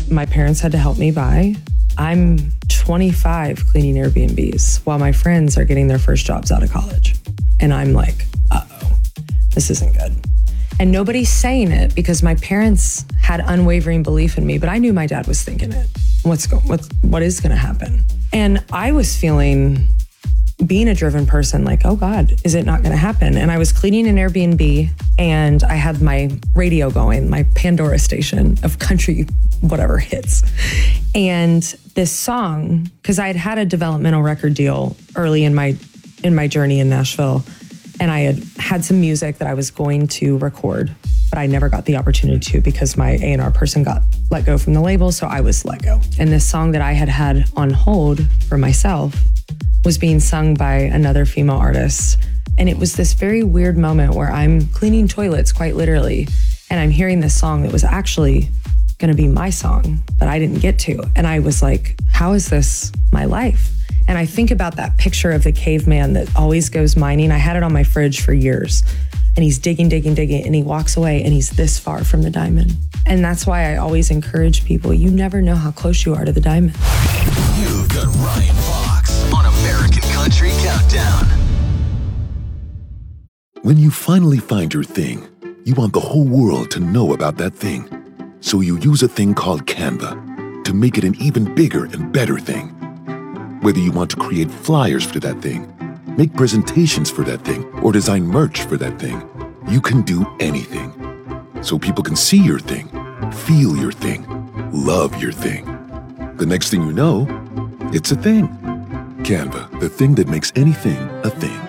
my parents had to help me buy. I'm 25 cleaning Airbnbs while my friends are getting their first jobs out of college. And I'm like, uh-oh, this isn't good. And nobody's saying it because my parents had unwavering belief in me, but I knew my dad was thinking it. What is gonna happen? And I was feeling, being a driven person, like, oh God, is it not gonna happen? And I was cleaning an Airbnb and I had my radio going, my Pandora station of country, whatever hits. And this song, because I had had a developmental record deal early in my journey in Nashville, and I had some music that I was going to record, but I never got the opportunity to because my A&R person got let go from the label, so I was let go. And this song that I had on hold for myself was being sung by another female artist. And it was this very weird moment where I'm cleaning toilets, quite literally, and I'm hearing this song that was actually gonna be my song, but I didn't get to. And I was like, how is this my life? And I think about that picture of the caveman that always goes mining. I had it on my fridge for years. And he's digging, and he walks away and he's this far from the diamond. And that's why I always encourage people, you never know how close you are to the diamond. You've got Ryan Fox on American Country Countdown. When you finally find your thing, you want the whole world to know about that thing. So you use a thing called Canva to make it an even bigger and better thing. Whether you want to create flyers for that thing, make presentations for that thing, or design merch for that thing, you can do anything. So people can see your thing, feel your thing, love your thing. The next thing you know, it's a thing. Canva, the thing that makes anything a thing.